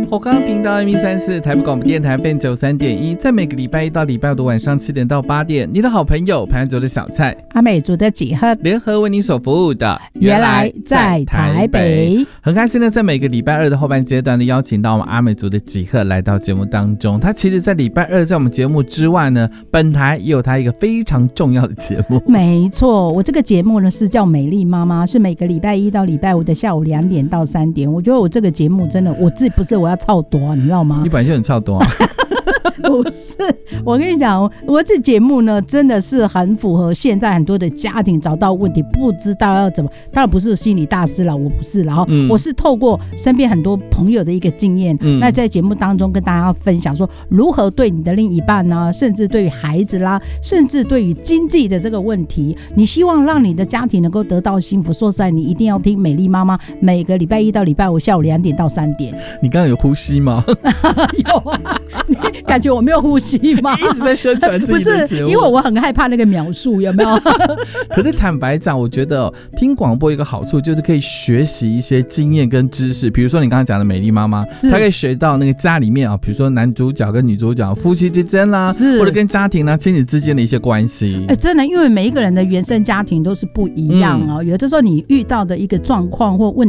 火康频道 M134 台北广播电台 FM93.1，在每个礼拜一到礼拜五的晚上7点到8点，你的好朋友潘卓的小菜、 阿美族的几何联合为你所服务的原来在台北。 很开心的在每个礼拜二的后半阶段呢，邀请到我们阿美族的几何来到节目当中。他其实在礼拜二在我们节目之外呢，本台也有他一个非常重要的节目。 没错，我这个节目呢是叫美丽妈妈，是每个礼拜一到礼拜五的下午2点到3点。我觉得我这个节目真的，我自己不是我要操多，你知道吗？ 你本来就很操多啊。 不是，我跟你讲，我这节目呢真的是很符合现在很多的家庭找到问题不知道要怎么，当然不是心理大师啦，我不是啦，我是透过身边很多朋友的一个经验，那在节目当中跟大家分享说如何对你的另一半啊，甚至对于孩子啦，甚至对于经济的这个问题，你希望让你的家庭能够得到幸福，说实在你一定要听美丽妈妈，每个礼拜一到礼拜五下午2点到3点。 你刚刚有呼吸吗？ 有啊，你感觉我没有呼吸吗？ 一直在宣传自己的节目。 不是，因为我很害怕那个描述，有没有？ 可是坦白讲，我觉得听广播有一个好处就是可以学习一些经验跟知识，比如说你刚刚讲的美丽妈妈，她可以学到那个家里面啊，比如说男主角跟女主角夫妻之间啦，或者跟家庭啦、亲子之间的一些关系。 真的，因为每一个人的原生家庭都是不一样哦，有的时候你遇到的一个状况或问